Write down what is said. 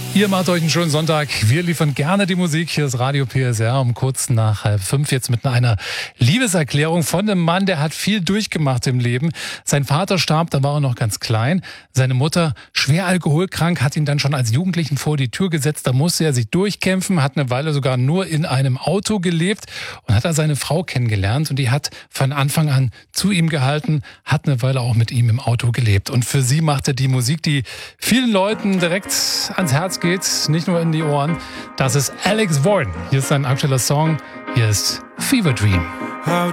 Ihr macht euch einen schönen Sonntag. Wir liefern gerne die Musik. Hier ist Radio PSR um kurz nach 4:30 jetzt mit einer Liebeserklärung von einem Mann, der hat viel durchgemacht im Leben. Sein Vater starb, da war er noch ganz klein. Seine Mutter, schwer alkoholkrank, hat ihn dann schon als Jugendlichen vor die Tür gesetzt. Da musste er sich durchkämpfen, hat eine Weile sogar nur in einem Auto gelebt und hat da seine Frau kennengelernt. Und die hat von Anfang an zu ihm gehalten, hat eine Weile auch mit ihm im Auto gelebt. Und für sie macht er die Musik, die vielen Leuten direkt ans Herz geht, nicht nur in die Ohren. Das ist Alex Warren. Hier ist sein aktueller Song. Hier ist Fever Dream.